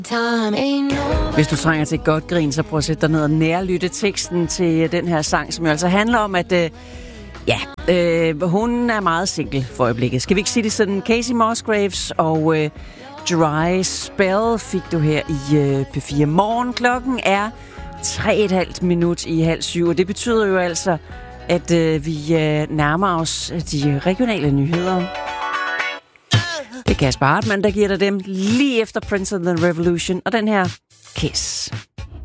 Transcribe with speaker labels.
Speaker 1: Hvis du trænger til et godt grin, så prøv at sætte dig ned og nærlytte teksten til den her sang, som jo altså handler om, at hun er meget single for øjeblikket. Skal vi ikke sige det sådan? Casey Musgraves og Dry Spell fik du her i P4 Morgen. Klokken er 3,5 minut i 6:30, og det betyder jo altså, at vi nærmer os de regionale nyheder. Det er Kasper Hartmann, der giver dig dem lige efter Prince of the Revolution og den her Kiss.